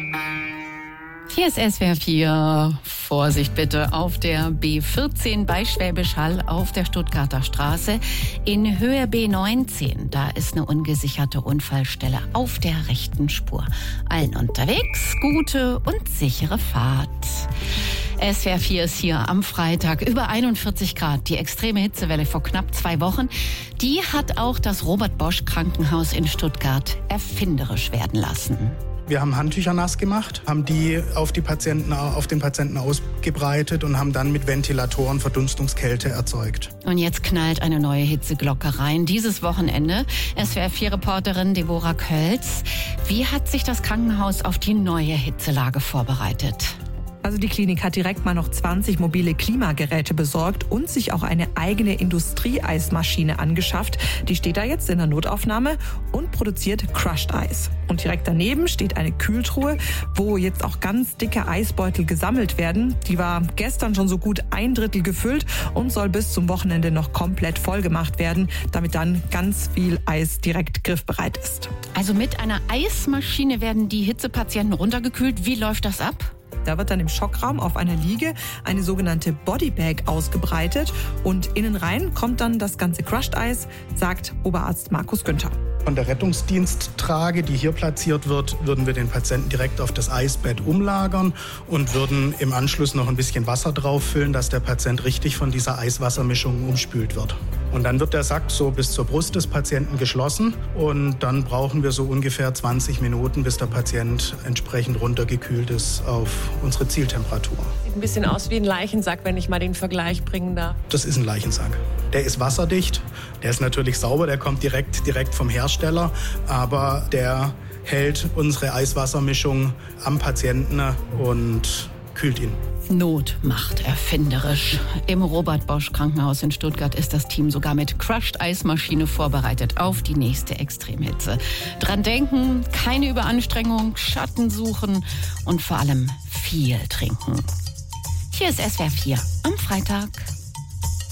Hier ist SWR 4. Vorsicht bitte auf der B14 bei Schwäbisch Hall auf der Stuttgarter Straße. In Höhe B19, da ist eine ungesicherte Unfallstelle auf der rechten Spur. Allen unterwegs, gute und sichere Fahrt. SWR 4 ist hier am Freitag. Über 41 Grad. Die extreme Hitzewelle vor knapp 2 Wochen, die hat auch das Robert-Bosch-Krankenhaus in Stuttgart erfinderisch werden lassen. Wir haben Handtücher nass gemacht, haben die auf den Patienten ausgebreitet und haben dann mit Ventilatoren Verdunstungskälte erzeugt. Und jetzt knallt eine neue Hitzeglocke rein. Dieses Wochenende. SWR4-Reporterin Deborah Kölz. Wie hat sich das Krankenhaus auf die neue Hitzelage vorbereitet? Also die Klinik hat direkt mal noch 20 mobile Klimageräte besorgt und sich auch eine eigene Industrieeismaschine angeschafft. Die steht da jetzt in der Notaufnahme und produziert Crushed Eis. Und direkt daneben steht eine Kühltruhe, wo jetzt auch ganz dicke Eisbeutel gesammelt werden. Die war gestern schon so gut 1/3 gefüllt und soll bis zum Wochenende noch komplett voll gemacht werden, damit dann ganz viel Eis direkt griffbereit ist. Also mit einer Eismaschine werden die Hitzepatienten runtergekühlt. Wie läuft das ab? Da wird dann im Schockraum auf einer Liege eine sogenannte Bodybag ausgebreitet und innen rein kommt dann das ganze Crushed Eis, sagt Oberarzt Markus Günther. Von der Rettungsdiensttrage, die hier platziert wird, würden wir den Patienten direkt auf das Eisbett umlagern und würden im Anschluss noch ein bisschen Wasser drauf füllen, dass der Patient richtig von dieser Eiswassermischung umspült wird. Und dann wird der Sack so bis zur Brust des Patienten geschlossen und dann brauchen wir so ungefähr 20 Minuten, bis der Patient entsprechend runtergekühlt ist auf unsere Zieltemperatur. Sieht ein bisschen aus wie ein Leichensack, wenn ich mal den Vergleich bringen darf. Das ist ein Leichensack. Der ist wasserdicht, der ist natürlich sauber, der kommt direkt vom Hersteller, aber der hält unsere Eiswassermischung am Patienten und kühlt ihn. Not macht erfinderisch. Im Robert-Bosch-Krankenhaus in Stuttgart ist das Team sogar mit Crushed-Eismaschine vorbereitet auf die nächste Extremhitze. Dran denken, keine Überanstrengung, Schatten suchen und vor allem viel trinken. Hier ist SWR 4 am Freitag.